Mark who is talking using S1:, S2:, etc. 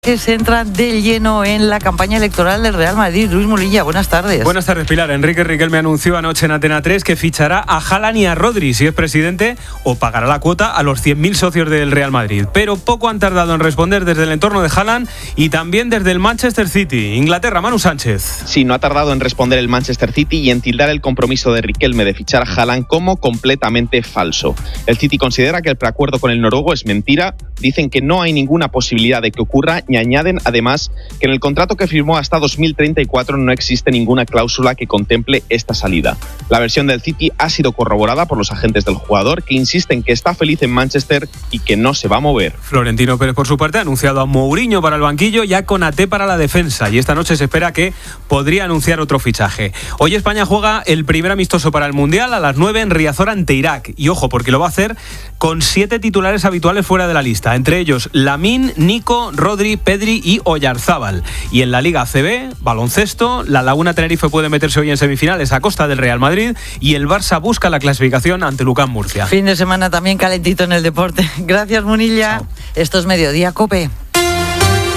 S1: que se entra de lleno en la campaña electoral del Real Madrid. Luis Mulilla, buenas tardes.
S2: Buenas tardes, Pilar. Enrique Riquelme anunció anoche en Antena 3 que fichará a Haaland y a Rodri si es presidente, o pagará la cuota a los 100.000 socios del Real Madrid. Pero poco han tardado en responder desde el entorno de Haaland y también desde el Manchester City. Inglaterra, Manu Sánchez.
S3: Sí, no ha tardado en responder el Manchester City y en tildar el compromiso de Riquelme de fichar a Haaland como completamente falso. El City considera que el preacuerdo con el noruego es mentira, dicen que no hay ninguna posibilidad de que ocurra y añaden además que en el contrato que firmó hasta 2034 no existe ninguna cláusula que contemple esta salida. La versión del City ha sido corroborada por los agentes del jugador, que insisten que está feliz en Manchester y que no se va a mover.
S2: Florentino Pérez, por su parte, ha anunciado a Mourinho para el banquillo y a Konaté para la defensa, y esta noche se espera que podría anunciar otro fichaje. Hoy España juega el primer amistoso para el Mundial a las 9 en Riazor ante Irak, y ojo, porque lo va a hacer con 7 titulares habituales fuera de la lista, entre ellos Lamine, Nico, Rodri, Pedri y Oyarzábal. Y en la Liga ACB, baloncesto, la Laguna Tenerife puede meterse hoy en semifinales a costa del Real Madrid y el Barça busca la clasificación ante Lucán Murcia.
S1: Fin de semana también calentito en el deporte. Gracias, Munilla. Chao. Esto es Mediodía COPE.